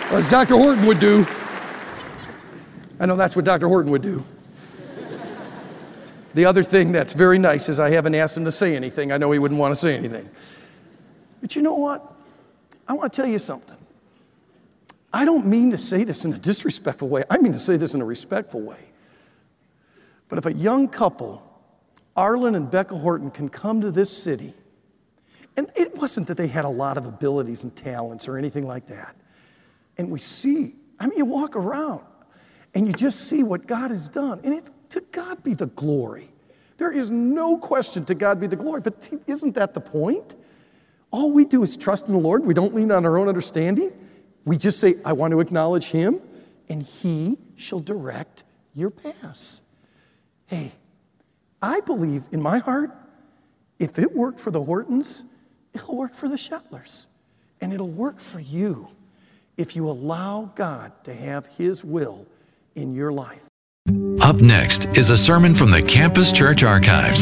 As Dr. Horton would do. I know that's what Dr. Horton would do. The other thing that's very nice is I haven't asked him to say anything. I know he wouldn't want to say anything. But you know what? I want to tell you something. I don't mean to say this in a disrespectful way. I mean to say this in a respectful way. But if a young couple, Arlen and Becca Horton, can come to this city, and it wasn't that they had a lot of abilities and talents or anything like that, and we see, you walk around, and you just see what God has done. And it's to God be the glory. There is no question to God be the glory. But isn't that the point? All we do is trust in the Lord. We don't lean on our own understanding. We just say, I want to acknowledge Him, and He shall direct your paths. Hey, I believe in my heart, if it worked for the Hortons, it'll work for the Shettlers. And it'll work for you if you allow God to have His will in your life. Up next is a sermon from the Campus Church Archives.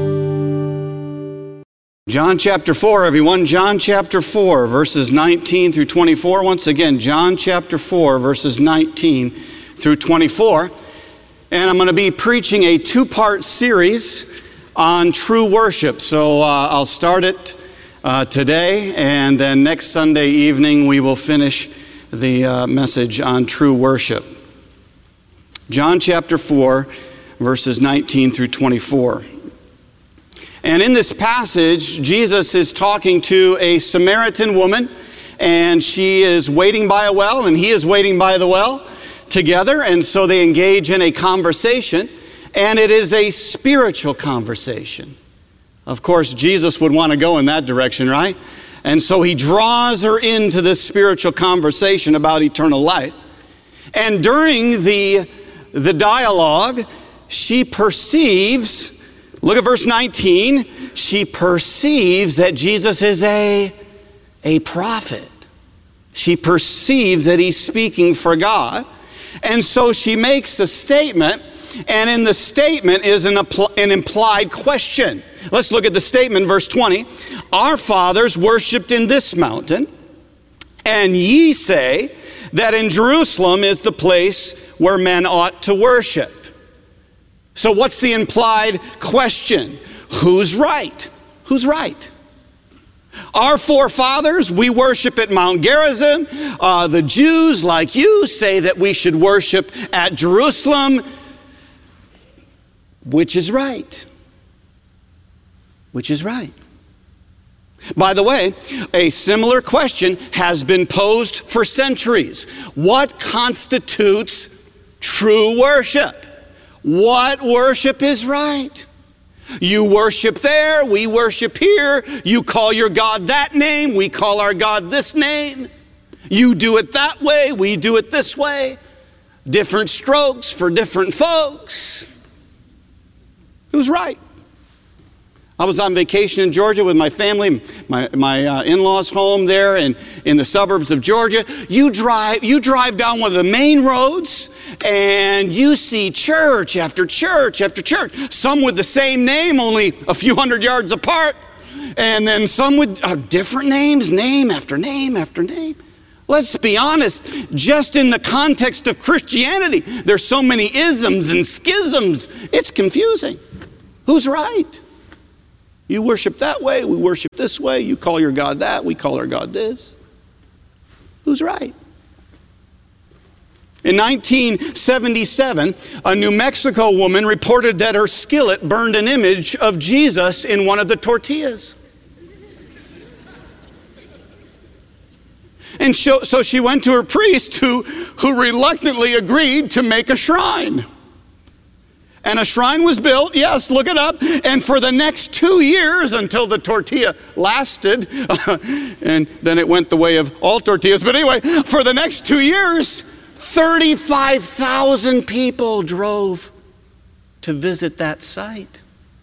John chapter 4, everyone. John chapter 4, verses 19 through 24. Once again, John chapter 4, verses 19 through 24. And I'm going to be preaching a two-part series on true worship. So I'll start it today, and then next Sunday evening we will finish the message on true worship. John chapter 4, verses 19 through 24. And in this passage, Jesus is talking to a Samaritan woman, and she is waiting by a well, and he is waiting by the well together, and so they engage in a conversation, and it is a spiritual conversation. Of course, Jesus would want to go in that direction, right? And so he draws her into this spiritual conversation about eternal life. And during the dialogue, she perceives, look at verse 19, she perceives that Jesus is a prophet. She perceives that he's speaking for God. And so she makes a statement, and in the statement is an implied question. Let's look at the statement, verse 20. Our fathers worshipped in this mountain, and ye say that in Jerusalem is the place where men ought to worship. So what's the implied question? Who's right? Who's right? Our forefathers, we worship at Mount Gerizim. The Jews, like you, say that we should worship at Jerusalem. Which is right? Which is right? By the way, a similar question has been posed for centuries. What constitutes true worship? What worship is right? You worship there, we worship here. You call your God that name, we call our God this name. You do it that way, we do it this way. Different strokes for different folks. Who's right? I was on vacation in Georgia with my family, my in-laws' home there in the suburbs of Georgia. You drive down one of the main roads, and you see church after church after church. Some with the same name, only a few hundred yards apart, and then some with different names, name after name after name. Let's be honest, just in the context of Christianity, there's so many isms and schisms, it's confusing. Who's right? You worship that way, we worship this way. You call your God that, we call our God this. Who's right? In 1977, a New Mexico woman reported that her skillet burned an image of Jesus in one of the tortillas. And so she went to her priest who reluctantly agreed to make a shrine. And a shrine was built, yes, look it up. And for the next 2 years, until the tortilla lasted, and then it went the way of all tortillas. But anyway, for the next 2 years, 35,000 people drove to visit that site.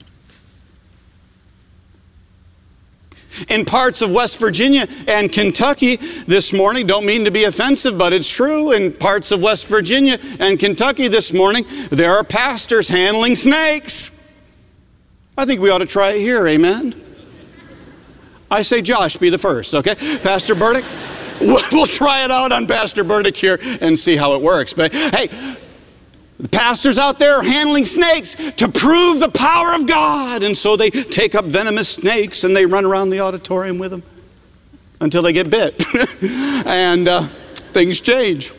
In parts of West Virginia and Kentucky this morning, don't mean to be offensive, but it's true. In parts of West Virginia and Kentucky this morning, there are pastors handling snakes. I think we ought to try it here, amen? I say, Josh, be the first, okay? Pastor Burdick, We'll try it out on Pastor Burdick here and see how it works. But hey, the pastors out there are handling snakes to prove the power of God. And so they take up venomous snakes and they run around the auditorium with them until they get bit. And things change.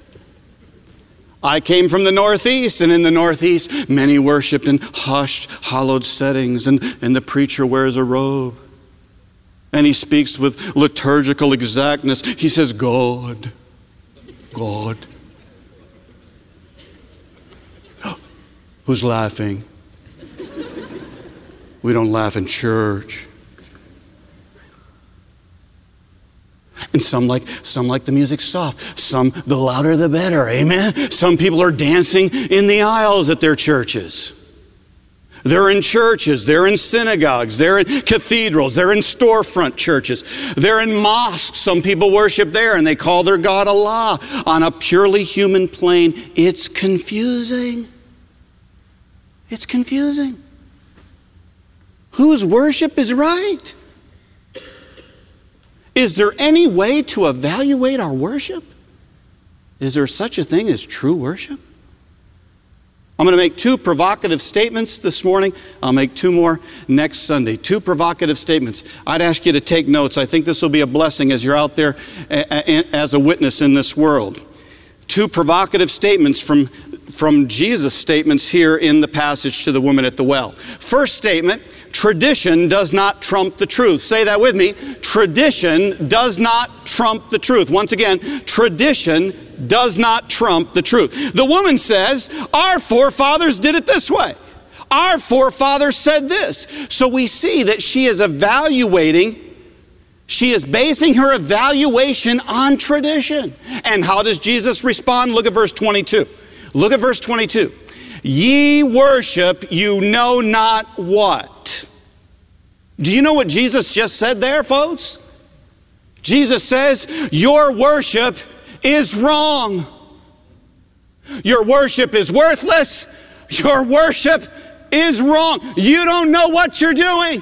I came from the Northeast, and in the Northeast, many worshiped in hushed, hallowed settings, and the preacher wears a robe. And he speaks with liturgical exactness. He says, God, God. Who's laughing? We don't laugh in church. And some like the music soft. Some, the louder the better, amen? Some people are dancing in the aisles at their churches. They're in churches, they're in synagogues, they're in cathedrals, they're in storefront churches, they're in mosques. Some people worship there and they call their God Allah on a purely human plane. It's confusing. It's confusing. Whose worship is right? Is there any way to evaluate our worship? Is there such a thing as true worship? I'm going to make 2 provocative statements this morning. I'll make 2 more next Sunday. 2 provocative statements. I'd ask you to take notes. I think this will be a blessing as you're out there as a witness in this world. 2 provocative statements from Jesus' statements here in the passage to the woman at the well. First statement, tradition does not trump the truth. Say that with me. Tradition does not trump the truth. Once again, tradition does not trump the truth. The woman says, our forefathers did it this way. Our forefathers said this. So we see that she is basing her evaluation on tradition. And how does Jesus respond? Look at verse 22. Look at verse 22. Ye worship you know not what. Do you know what Jesus just said there, folks? Jesus says, your worship is wrong. Your worship is worthless. Your worship is wrong. You don't know what you're doing.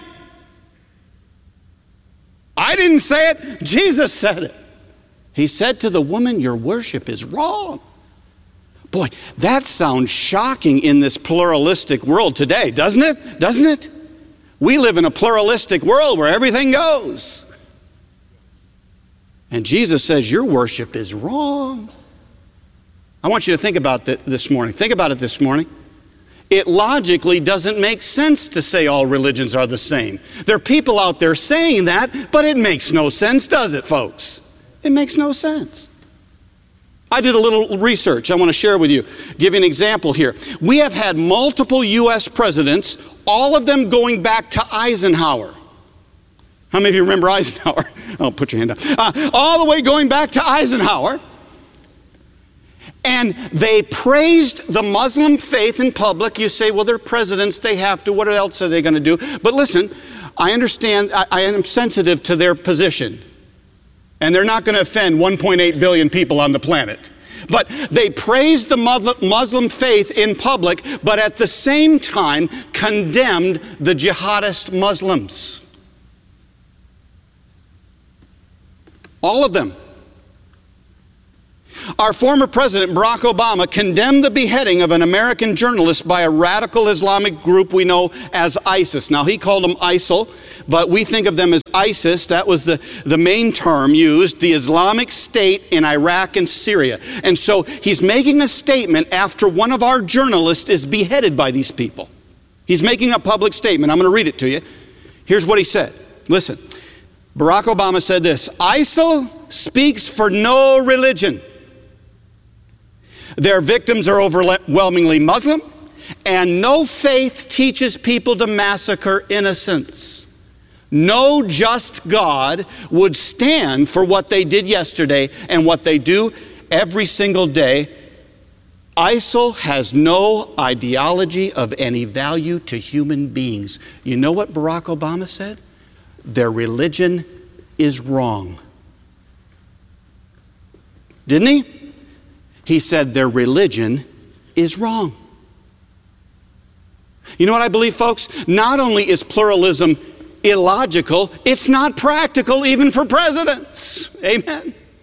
I didn't say it. Jesus said it. He said to the woman, your worship is wrong. Boy, that sounds shocking in this pluralistic world today, doesn't it? Doesn't it? We live in a pluralistic world where everything goes. And Jesus says, your worship is wrong. I want you to think about that this morning. Think about it this morning. It logically doesn't make sense to say all religions are the same. There are people out there saying that, but it makes no sense, does it, folks? It makes no sense. I did a little research I want to share with you. Give you an example here. We have had multiple U.S. presidents, all of them going back to Eisenhower. How many of you remember Eisenhower? Oh, put your hand up. All the way going back to Eisenhower. And they praised the Muslim faith in public. You say, well, they're presidents, they have to. What else are they going to do? But listen, I understand, I am sensitive to their position. And they're not going to offend 1.8 billion people on the planet. But they praised the Muslim faith in public, but at the same time condemned the jihadist Muslims. All of them. Our former president, Barack Obama, condemned the beheading of an American journalist by a radical Islamic group we know as ISIS. Now, he called them ISIL, but we think of them as ISIS. That was the main term used, the Islamic State in Iraq and Syria. And so he's making a statement after one of our journalists is beheaded by these people. He's making a public statement. I'm going to read it to you. Here's what he said. Listen, Barack Obama said this, ISIL speaks for no religion. Their victims are overwhelmingly Muslim, and no faith teaches people to massacre innocents. No just God would stand for what they did yesterday and what they do every single day. ISIL has no ideology of any value to human beings. You know what Barack Obama said? Their religion is wrong. Didn't he? He said their religion is wrong. You know what I believe, folks? Not only is pluralism illogical, it's not practical even for presidents. Amen.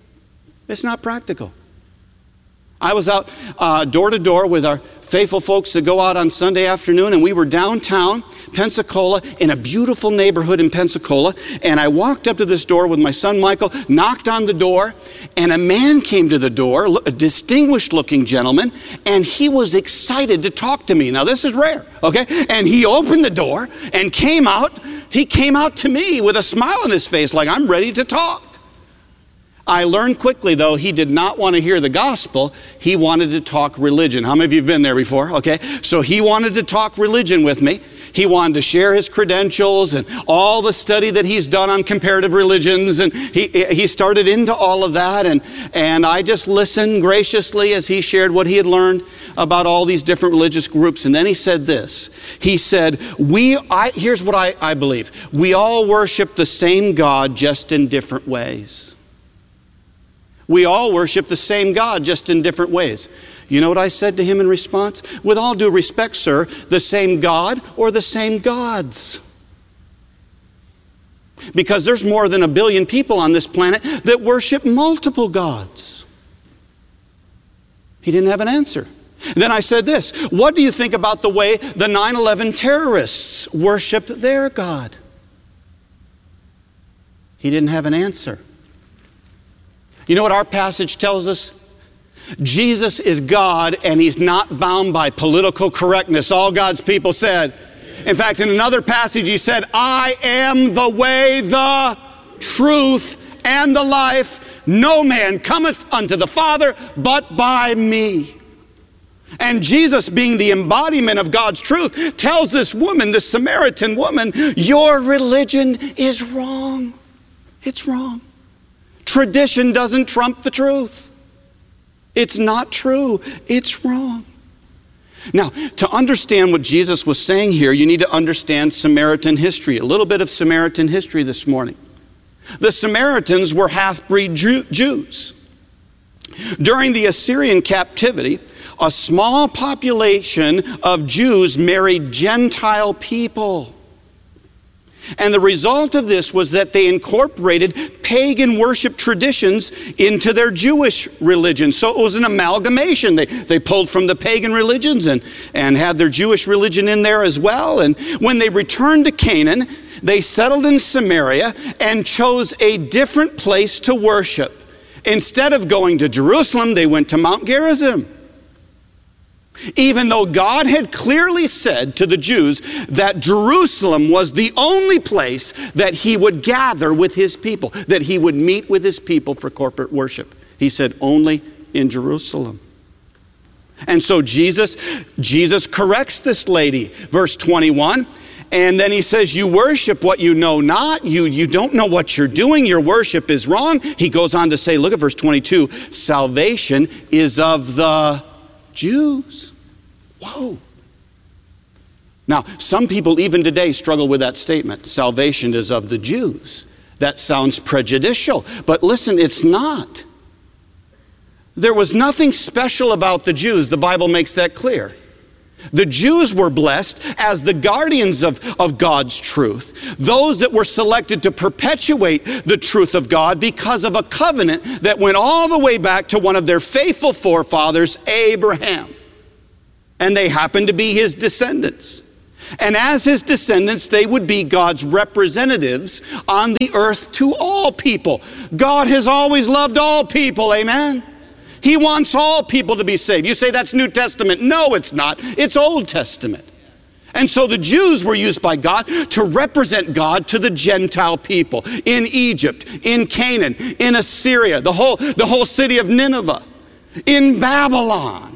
It's not practical. I was out door to door with our faithful folks that go out on Sunday afternoon, and we were downtown Pensacola in a beautiful neighborhood in Pensacola, and I walked up to this door with my son Michael, knocked on the door, and a man came to the door, a distinguished looking gentleman, and he was excited to talk to me. Now this is rare, okay? And he opened the door and came out to me with a smile on his face like, I'm ready to talk. I learned quickly, though, he did not want to hear the gospel. He wanted to talk religion. How many of you have been there before? Okay, so he wanted to talk religion with me. He wanted to share his credentials and all the study that he's done on comparative religions, and he started into all of that, and I just listened graciously as he shared what he had learned about all these different religious groups. And then he said this. He said, here's what I believe. We all worship the same God, just in different ways. We all worship the same God, just in different ways. You know what I said to him in response? With all due respect, sir, the same God or the same gods? Because there's more than 1 billion people on this planet that worship multiple gods. He didn't have an answer. Then I said this, what do you think about the way the 9/11 terrorists worshiped their God? He didn't have an answer. You know what our passage tells us? Jesus is God, and he's not bound by political correctness. All God's people said. In fact, in another passage, he said, I am the way, the truth, and the life. No man cometh unto the Father but by me. And Jesus, being the embodiment of God's truth, tells this woman, this Samaritan woman, your religion is wrong. It's wrong. Tradition doesn't trump the truth. It's not true. It's wrong. Now, to understand what Jesus was saying here, you need to understand Samaritan history. A little bit of Samaritan history this morning. The Samaritans were half-breed Jews. During the Assyrian captivity, a small population of Jews married Gentile people. And the result of this was that they incorporated pagan worship traditions into their Jewish religion. So it was an amalgamation. They pulled from the pagan religions and had their Jewish religion in there as well. And when they returned to Canaan, they settled in Samaria and chose a different place to worship. Instead of going to Jerusalem, they went to Mount Gerizim. Even though God had clearly said to the Jews that Jerusalem was the only place that he would gather with his people, that he would meet with his people for corporate worship. He said only in Jerusalem. And so Jesus corrects this lady. Verse 21, and then he says, you worship what you know not. You don't know what you're doing. Your worship is wrong. He goes on to say, look at verse 22, salvation is of the Jews. Whoa. Now, some people even today struggle with that statement. Salvation is of the Jews. That sounds prejudicial, but listen, it's not. There was nothing special about the Jews. The Bible makes that clear. The Jews were blessed as the guardians of God's truth, those that were selected to perpetuate the truth of God because of a covenant that went all the way back to one of their faithful forefathers, Abraham. And they happened to be his descendants. And as his descendants, they would be God's representatives on the earth to all people. God has always loved all people, amen? He wants all people to be saved. You say that's New Testament. No, it's not. It's Old Testament. And so the Jews were used by God to represent God to the Gentile people in Egypt, in Canaan, in Assyria, the whole city of Nineveh, in Babylon.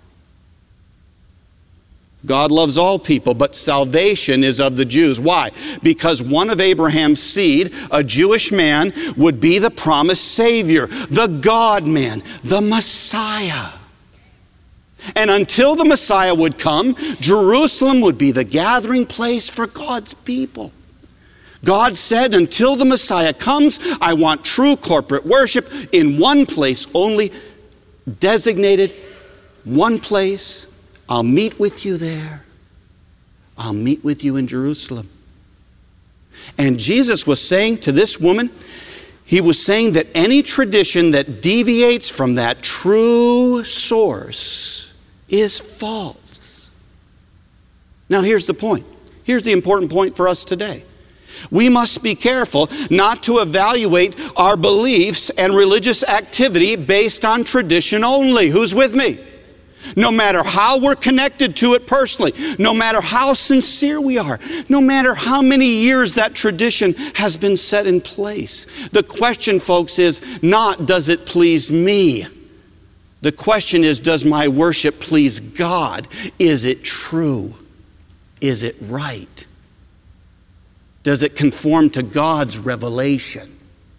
God loves all people, but salvation is of the Jews. Why? Because one of Abraham's seed, a Jewish man, would be the promised Savior, the God-man, the Messiah. And until the Messiah would come, Jerusalem would be the gathering place for God's people. God said, until the Messiah comes, I want true corporate worship in one place only, designated, one place. I'll meet with you there. I'll meet with you in Jerusalem. And Jesus was saying to this woman, He was saying that any tradition that deviates from that true source is false. Now here's the point. Here's the important point for us today. We must be careful not to evaluate our beliefs and religious activity based on tradition only. Who's with me? No matter how we're connected to it personally, no matter how sincere we are, no matter how many years that tradition has been set in place. The question, folks, is not, does it please me? The question is, does my worship please God? Is it true? Is it right? Does it conform to God's revelation?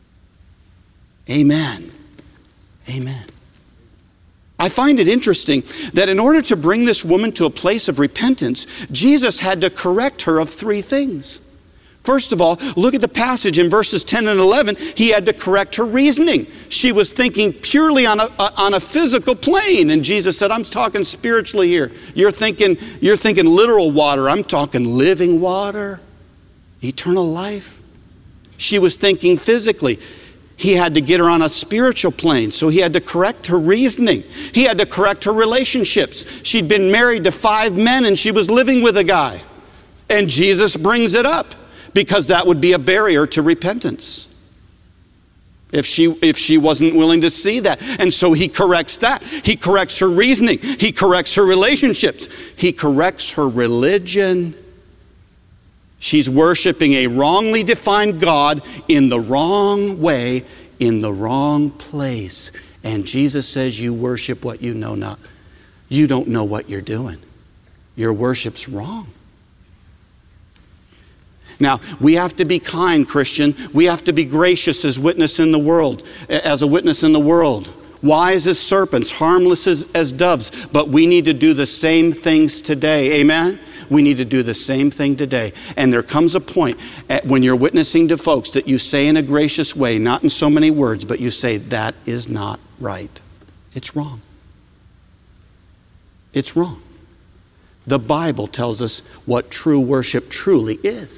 Amen. Amen. I find it interesting that in order to bring this woman to a place of repentance, Jesus had to correct her of three things. First of all, look at the passage in verses 10 and 11. He had to correct her reasoning. She was thinking purely on a physical plane, and Jesus said, I'm talking spiritually here. You're thinking literal water. I'm talking living water, eternal life. She was thinking physically. He had to get her on a spiritual plane, so he had to correct her reasoning. He had to correct her relationships. She'd been married to 5 men and she was living with a guy. And Jesus brings it up because that would be a barrier to repentance if she wasn't willing to see that. And so he corrects that. He corrects her reasoning. He corrects her relationships. He corrects her religion. She's worshiping a wrongly defined God in the wrong way, in the wrong place. And Jesus says, you worship what you know not. You don't know what you're doing. Your worship's wrong. Now, we have to be kind, Christian. We have to be gracious as a witness in the world. Wise as serpents, harmless as doves. But we need to do the same things today. Amen? We need to do the same thing today. And there comes a point when you're witnessing to folks that you say in a gracious way, not in so many words, but you say, that is not right. It's wrong. It's wrong. The Bible tells us what true worship truly is.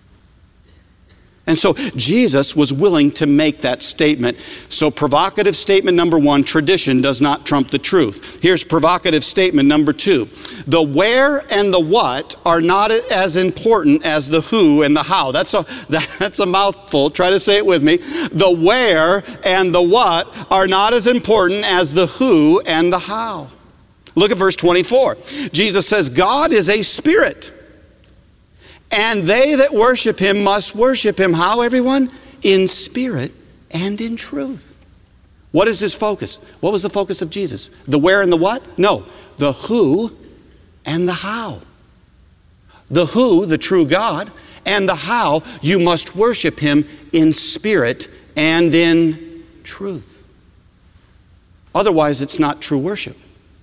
And so Jesus was willing to make that statement. So provocative statement number 1, tradition does not trump the truth. Here's provocative statement number 2. The where and the what are not as important as the who and the how. That's a mouthful. Try to say it with me. The where and the what are not as important as the who and the how. Look at verse 24. Jesus says, God is a spirit. And they that worship him must worship him. How, everyone? In spirit and in truth. What is his focus? What was the focus of Jesus? The where and the what? No, the who and the how. The who, the true God, and the how, you must worship him in spirit and in truth. Otherwise, it's not true worship.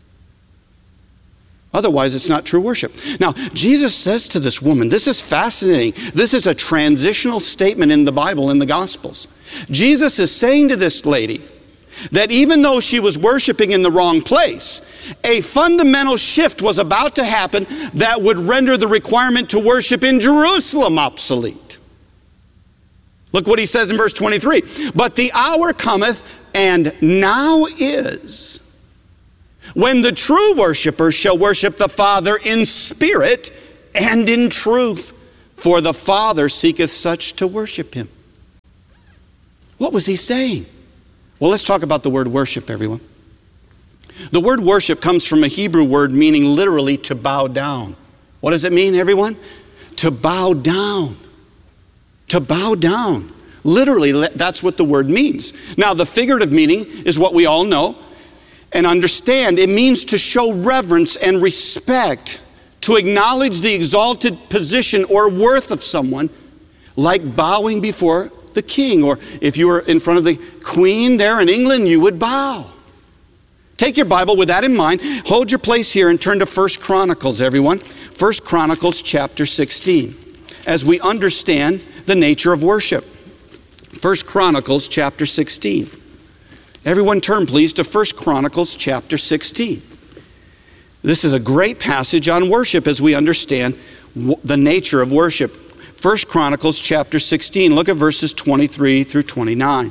Otherwise, it's not true worship. Now, Jesus says to this woman, this is fascinating. This is a transitional statement in the Bible, in the Gospels. Jesus is saying to this lady that even though she was worshiping in the wrong place, a fundamental shift was about to happen that would render the requirement to worship in Jerusalem obsolete. Look what he says in verse 23. But the hour cometh, and now is, when the true worshipers shall worship the Father in spirit and in truth, for the Father seeketh such to worship him. What was he saying? Well, let's talk about the word worship, everyone. The word worship comes from a Hebrew word meaning literally to bow down. What does it mean, everyone? To bow down. To bow down. Literally, that's what the word means. Now, the figurative meaning is what we all know and understand. It means to show reverence and respect, to acknowledge the exalted position or worth of someone, like bowing before the king. Or if you were in front of the queen there in England, you would bow. Take your Bible with that in mind. Hold your place here and turn to 1 Chronicles, everyone. 1 Chronicles chapter 16, as we understand the nature of worship. 1 Chronicles chapter 16. Everyone turn, please, to 1 Chronicles chapter 16. This is a great passage on worship as we understand the nature of worship. 1 Chronicles chapter 16. Look at verses 23 through 29.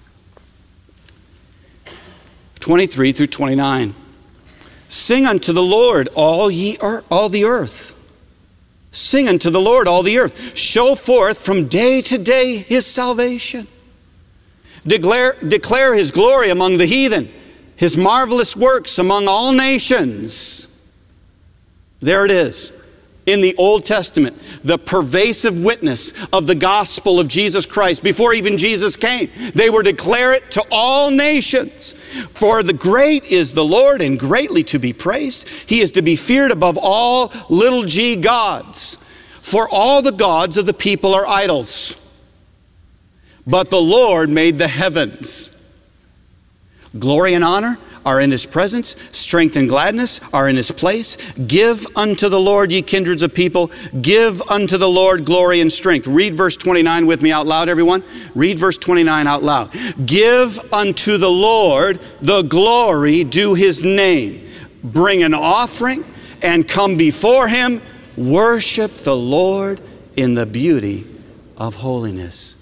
23 through 29. Sing unto the Lord, all the earth. Sing unto the Lord, all the earth. Show forth from day to day his salvation. Declare his glory among the heathen, his marvelous works among all nations. There it is. In the Old Testament, the pervasive witness of the gospel of Jesus Christ. Before even Jesus came, they were to declare it to all nations. For the great is the Lord, and greatly to be praised. He is to be feared above all little g gods. For all the gods of the people are idols. But the Lord made the heavens. Glory and honor are in his presence. Strength and gladness are in his place. Give unto the Lord, ye kindreds of people. Give unto the Lord glory and strength. Read verse 29 with me out loud, everyone. Read verse 29 out loud. Give unto the Lord the glory due his name. Bring an offering and come before him. Worship the Lord in the beauty of holiness.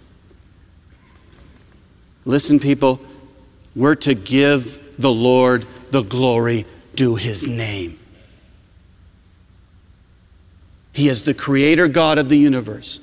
Listen, people, we're to give the Lord the glory due his name. He is the creator God of the universe.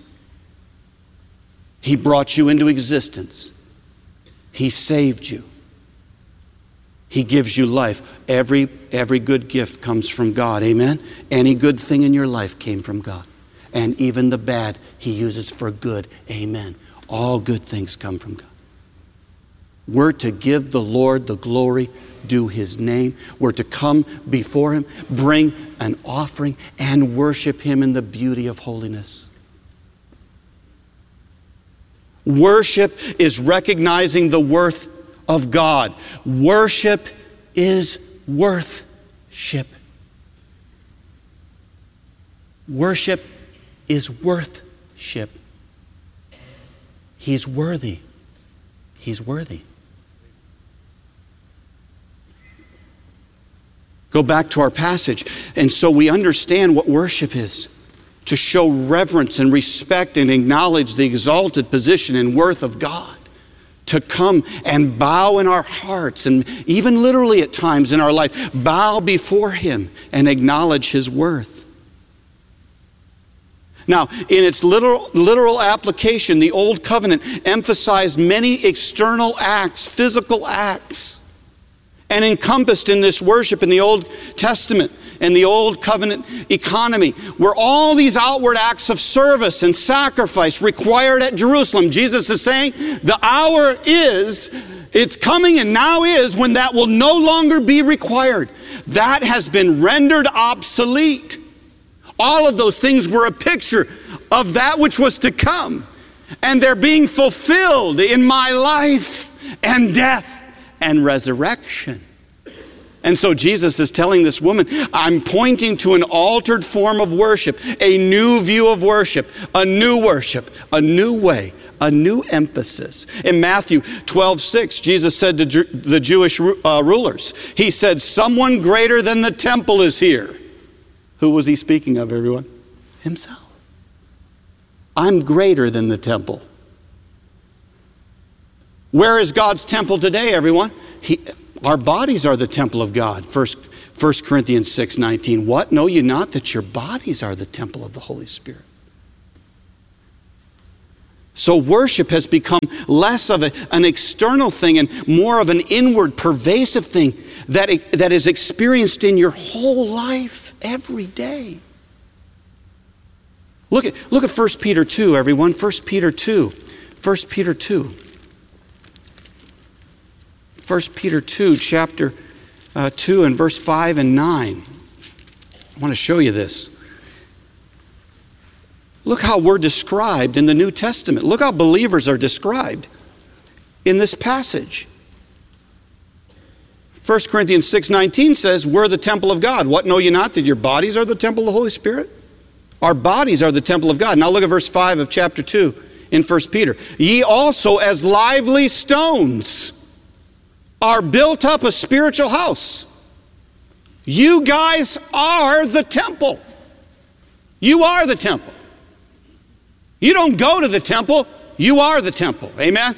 He brought you into existence. He saved you. He gives you life. Every good gift comes from God. Amen? Any good thing in your life came from God. And even the bad he uses for good. Amen. All good things come from God. We're to give the Lord the glory due his name. We're to come before him, bring an offering, and worship him in the beauty of holiness. Worship is recognizing the worth of God. Worship is worthship. Worship is worthship. He's worthy. He's worthy. Go back to our passage. And so we understand what worship is. To show reverence and respect and acknowledge the exalted position and worth of God. To come and bow in our hearts, and even literally at times in our life, bow before him and acknowledge his worth. Now, in its literal application, the Old Covenant emphasized many external acts, physical acts. And encompassed in this worship in the Old Testament and the Old Covenant economy were all these outward acts of service and sacrifice required at Jerusalem. Jesus is saying the hour is, it's coming and now is, when that will no longer be required. That has been rendered obsolete. All of those things were a picture of that which was to come. And they're being fulfilled in my life and death and resurrection. And so Jesus is telling this woman, I'm pointing to an altered form of worship, a new view of worship, a new way, a new emphasis. In Matthew 12:6, Jesus said to the Jewish rulers, he said, someone greater than the temple is here. Who was he speaking of, everyone? Himself. I'm greater than the temple. Where is God's temple today, everyone? Our bodies are the temple of God. 1 Corinthians 6:19. What? Know you not that your bodies are the temple of the Holy Spirit? So worship has become less of an external thing and more of an inward, pervasive thing that is experienced in your whole life every day. Look at 1 Peter 2, everyone. 1 Peter 2. 1 Peter 2. 1 Peter 2, chapter 2 and verse 5 and 9. I want to show you this. Look how we're described in the New Testament. Look how believers are described in this passage. 1 Corinthians 6:19 says, we're the temple of God. What, know you not that your bodies are the temple of the Holy Spirit? Our bodies are the temple of God. Now look at verse 5 of chapter 2 in 1 Peter. Ye also as lively stones are built up a spiritual house. You guys are the temple. You are the temple. You don't go to the temple, you are the temple. Amen?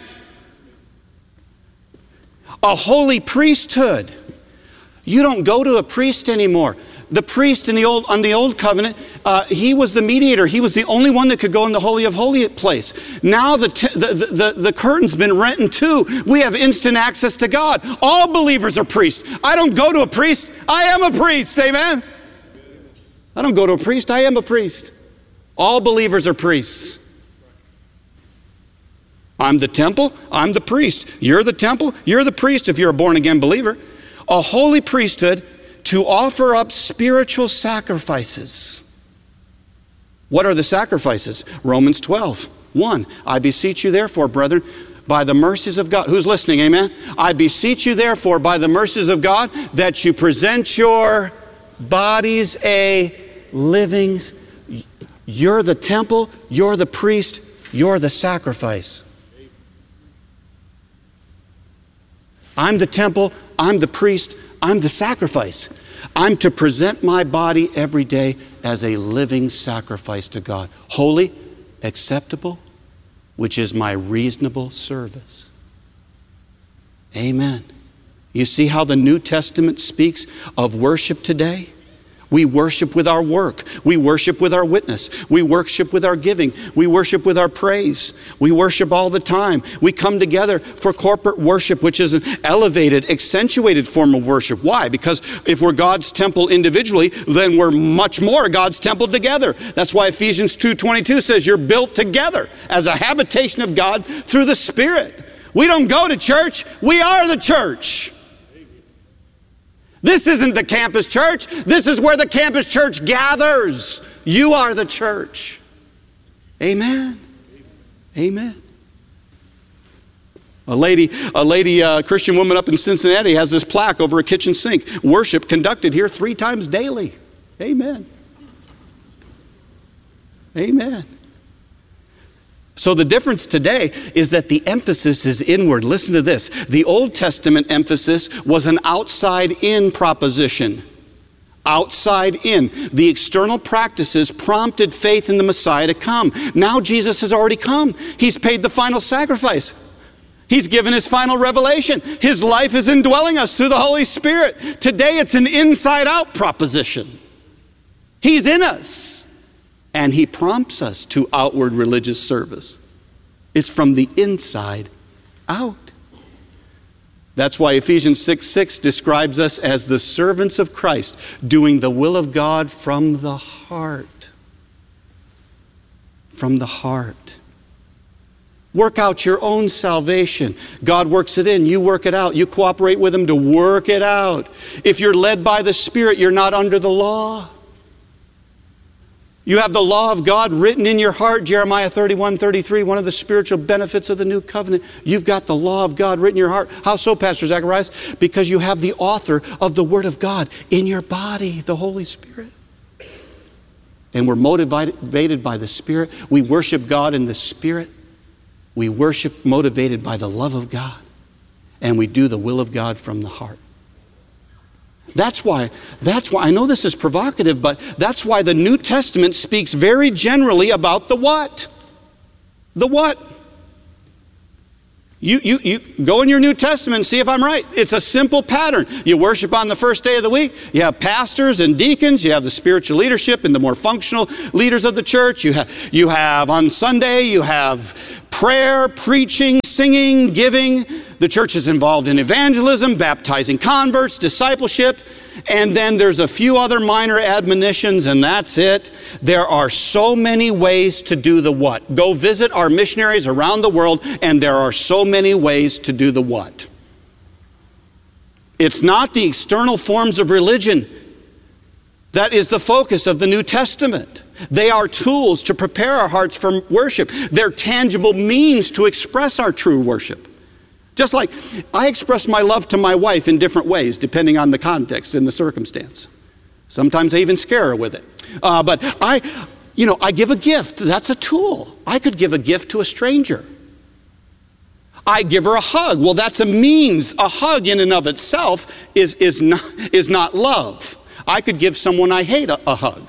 A holy priesthood. You don't go to a priest anymore. The priest on the old covenant, he was the mediator. He was the only one that could go in the Holy of Holies place. Now the curtain's been rent in two. We have instant access to God. All believers are priests. I don't go to a priest. I am a priest. Amen? I don't go to a priest. I am a priest. All believers are priests. I'm the temple. I'm the priest. You're the temple. You're the priest if you're a born-again believer. A holy priesthood to offer up spiritual sacrifices. What are the sacrifices? Romans 12:1. I beseech you therefore, brethren, by the mercies of God. Who's listening? Amen? I beseech you therefore, by the mercies of God, that you present your bodies a living. You're the temple. You're the priest. You're the sacrifice. I'm the temple. I'm the priest. I'm the sacrifice. I'm to present my body every day as a living sacrifice to God. Holy, acceptable, which is my reasonable service. Amen. You see how the New Testament speaks of worship today? We worship with our work. We worship with our witness. We worship with our giving. We worship with our praise. We worship all the time. We come together for corporate worship, which is an elevated, accentuated form of worship. Why? Because if we're God's temple individually, then we're much more God's temple together. That's why Ephesians 2:22 says you're built together as a habitation of God through the Spirit. We don't go to church. We are the church. This isn't the campus church. This is where the campus church gathers. You are the church. Amen. Amen. A lady, Christian woman up in Cincinnati has this plaque over a kitchen sink. Worship conducted here 3 times daily. Amen. Amen. So the difference today is that the emphasis is inward. Listen to this. The Old Testament emphasis was an outside-in proposition. Outside in. The external practices prompted faith in the Messiah to come. Now Jesus has already come. He's paid the final sacrifice. He's given his final revelation. His life is indwelling us through the Holy Spirit. Today it's an inside-out proposition. He's in us. And he prompts us to outward religious service. It's from the inside out. That's why Ephesians 6:6 describes us as the servants of Christ, doing the will of God from the heart. From the heart. Work out your own salvation. God works it in. You work it out. You cooperate with him to work it out. If you're led by the Spirit, you're not under the law. You have the law of God written in your heart, Jeremiah 31:33, one of the spiritual benefits of the new covenant. You've got the law of God written in your heart. How so, Pastor Zacharias? Because you have the author of the Word of God in your body, the Holy Spirit. And we're motivated by the Spirit. We worship God in the Spirit. We worship motivated by the love of God. And we do the will of God from the heart. That's why, I know this is provocative, but that's why the New Testament speaks very generally about the what. The what. You go in your New Testament and see if I'm right. It's a simple pattern. You worship on the first day of the week. You have pastors and deacons. You have the spiritual leadership and the more functional leaders of the church. You have on Sunday, you have prayer, preaching, singing, giving. The church is involved in evangelism, baptizing converts, discipleship, and then there's a few other minor admonitions, and that's it. There are so many ways to do the what. Go visit our missionaries around the world, and there are so many ways to do the what. It's not the external forms of religion that is the focus of the New Testament. They are tools to prepare our hearts for worship. They're tangible means to express our true worship. Just like I express my love to my wife in different ways, depending on the context and the circumstance. Sometimes I even scare her with it. But I give a gift. That's a tool. I could give a gift to a stranger. I give her a hug. Well, that's a means. A hug in and of itself is not love. I could give someone I hate a hug.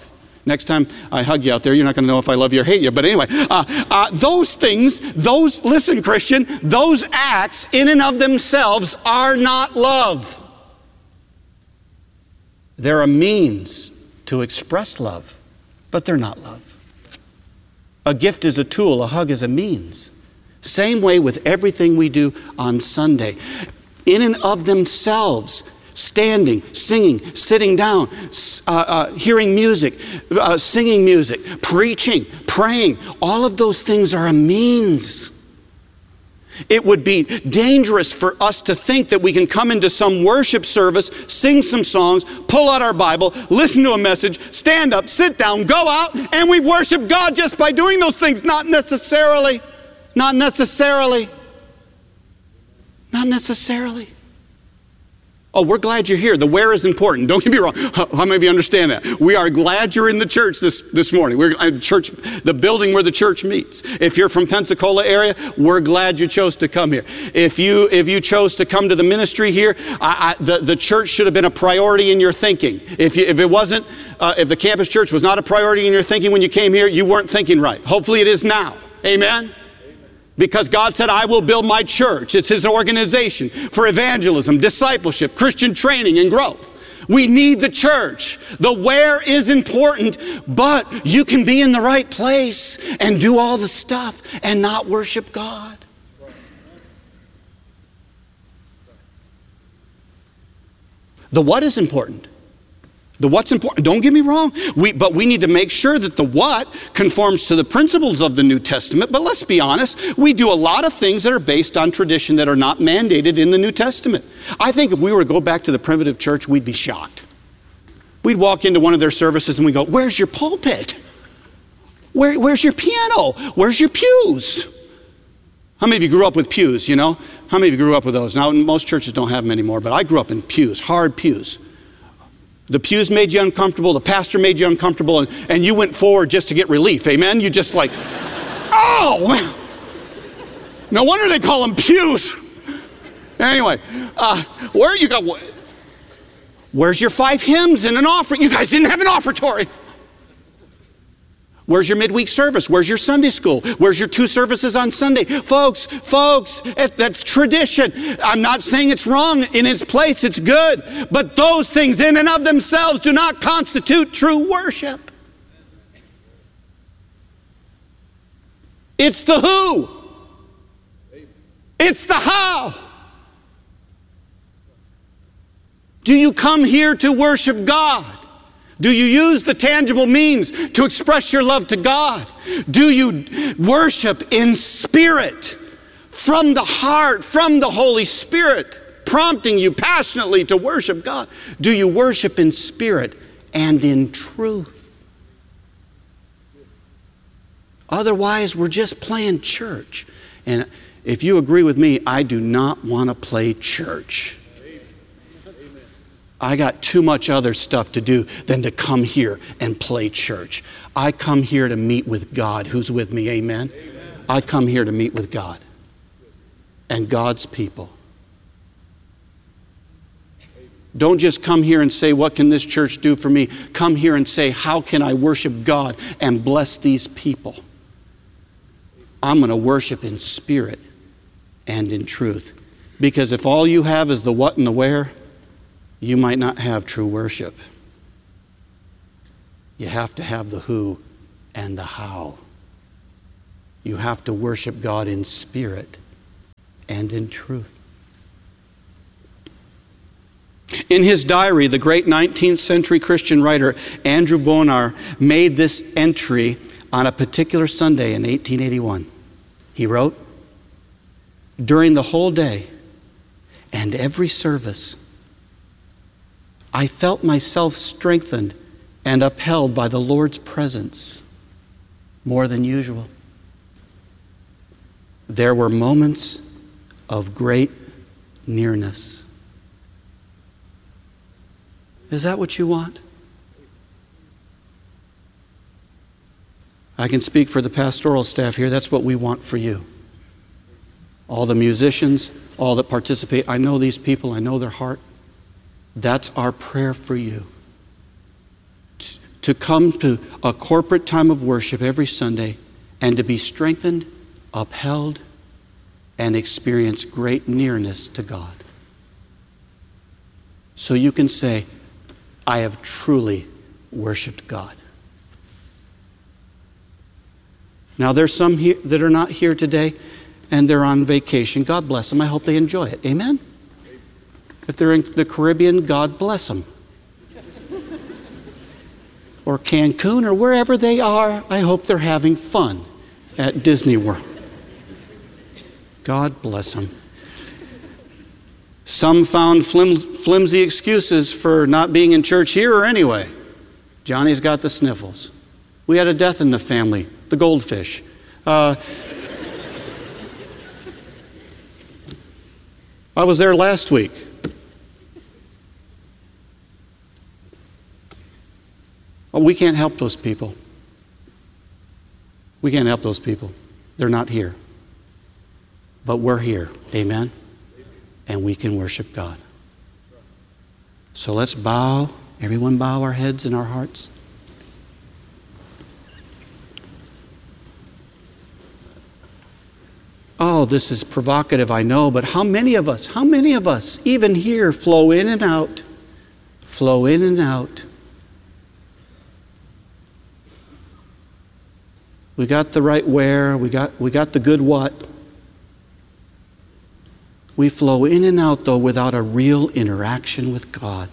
Next time I hug you out there, you're not going to know if I love you or hate you. But anyway, those things, listen, Christian, those acts in and of themselves are not love. They're a means to express love, but they're not love. A gift is a tool, a hug is a means. Same way with everything we do on Sunday. In and of themselves, standing, singing, sitting down, hearing music, singing music, preaching, praying, all of those things are a means. It would be dangerous for us to think that we can come into some worship service, sing some songs, pull out our Bible, listen to a message, stand up, sit down, go out, and we've worshiped God just by doing those things. Not necessarily. Not necessarily. Not necessarily. Oh, we're glad you're here. The where is important. Don't get me wrong. How many of you understand that? We are glad you're in the church this morning. We're in church, the building where the church meets. If you're from Pensacola area, we're glad you chose to come here. If you chose to come to the ministry here, the church should have been a priority in your thinking. If it wasn't, if the campus church was not a priority in your thinking when you came here, you weren't thinking right. Hopefully it is now. Amen? Because God said, I will build my church. It's His organization for evangelism, discipleship, Christian training, and growth. We need the church. The where is important, but you can be in the right place and do all the stuff and not worship God. The what is important. The what's important. Don't get me wrong. But we need to make sure that the what conforms to the principles of the New Testament. But let's be honest, we do a lot of things that are based on tradition that are not mandated in the New Testament. I think if we were to go back to the primitive church, we'd be shocked. We'd walk into one of their services and we go, where's your pulpit? Where's your piano? Where's your pews? How many of you grew up with pews, you know? How many of you grew up with those? Now, most churches don't have them anymore, but I grew up in pews, hard pews. The pews made you uncomfortable, the pastor made you uncomfortable, and you went forward just to get relief, amen? You just like, oh! No wonder they call them pews. Anyway, where's your 5 hymns and an offering? You guys didn't have an offertory. Where's your midweek service? Where's your Sunday school? Where's your 2 services on Sunday? Folks, that's tradition. I'm not saying it's wrong in its place. It's good. But those things in and of themselves do not constitute true worship. It's the who. It's the how. Do you come here to worship God? Do you use the tangible means to express your love to God? Do you worship in spirit, from the heart, from the Holy Spirit, prompting you passionately to worship God? Do you worship in spirit and in truth? Otherwise, we're just playing church. And if you agree with me, I do not want to play church. I got too much other stuff to do than to come here and play church. I come here to meet with God. Who's with me? Amen? I come here to meet with God and God's people. Don't just come here and say, what can this church do for me? Come here and say, how can I worship God and bless these people? I'm going to worship in spirit and in truth. Because if all you have is the what and the where, you might not have true worship. You have to have the who and the how. You have to worship God in spirit and in truth. In his diary, the great 19th century Christian writer Andrew Bonar made this entry on a particular Sunday in 1881. He wrote, during the whole day and every service, I felt myself strengthened and upheld by the Lord's presence more than usual. There were moments of great nearness. Is that what you want? I can speak for the pastoral staff here. That's what we want for you. All the musicians, all that participate. I know these people. I know their heart. That's our prayer for you. to come to a corporate time of worship every Sunday and to be strengthened, upheld, and experience great nearness to God. So you can say, I have truly worshiped God. Now there's some here that are not here today and they're on vacation. God bless them. I hope they enjoy it. Amen? If they're in the Caribbean, God bless them. Or Cancun or wherever they are, I hope they're having fun at Disney World. God bless them. Some found flimsy excuses for not being in church here or anyway. Johnny's got the sniffles. We had a death in the family, the goldfish. I was there last week. We can't help those people. We can't help those people. They're not here. But we're here. Amen? And we can worship God. So let's bow. Everyone bow our heads and our hearts. Oh, this is provocative, I know, but how many of us, even here, flow in and out, flow in and out? We got the right where, we got the good what. We flow in and out, though, without a real interaction with God.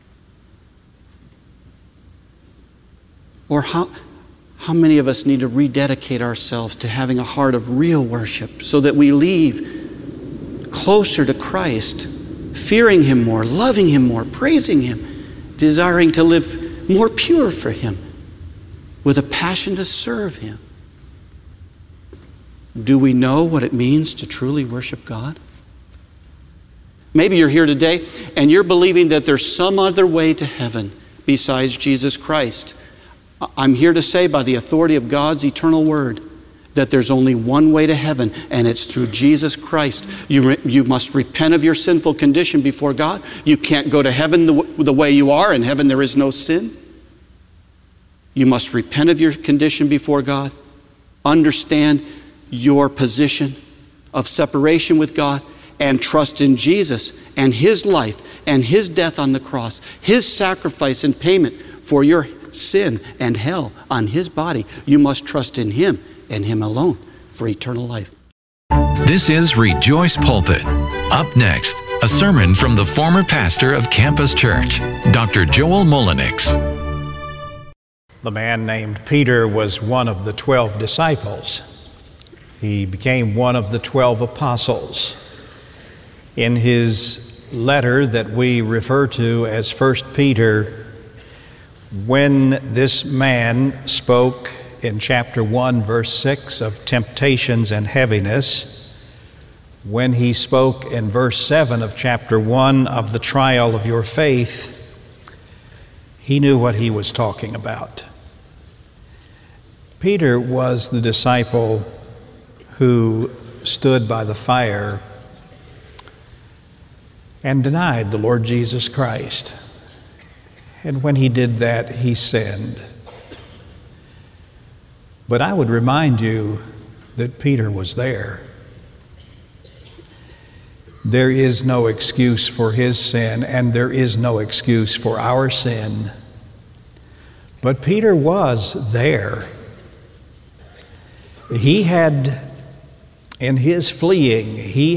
Or how many of us need to rededicate ourselves to having a heart of real worship so that we leave closer to Christ, fearing Him more, loving Him more, praising Him, desiring to live more pure for Him, with a passion to serve Him? Do we know what it means to truly worship God? Maybe you're here today and you're believing that there's some other way to heaven besides Jesus Christ. I'm here to say by the authority of God's eternal word that there's only one way to heaven, and it's through Jesus Christ. You must repent of your sinful condition before God. You can't go to heaven the way you are. In heaven there is no sin. You must repent of your condition before God. Understand your position of separation with God and trust in Jesus and His life and His death on the cross, His sacrifice and payment for your sin and hell on His body. You must trust in Him and Him alone for eternal life. This is Rejoice Pulpit. Up next, a sermon from the former pastor of Campus Church, Dr. Joel Mullenix. The man named Peter was one of the 12 disciples. He became one of the 12 apostles. In his letter that we refer to as 1 Peter, when this man spoke in chapter 1, verse 6 of temptations and heaviness, when he spoke in verse 7 of chapter 1 of the trial of your faith, he knew what he was talking about. Peter was the disciple who stood by the fire and denied the Lord Jesus Christ. And when he did that, he sinned. But I would remind you that Peter was there. There is no excuse for his sin, and there is no excuse for our sin. But Peter was there. He had, in his fleeing, he